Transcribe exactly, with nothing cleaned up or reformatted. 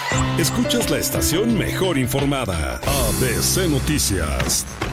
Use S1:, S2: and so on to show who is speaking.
S1: Escuchas la estación mejor informada, A B C Noticias.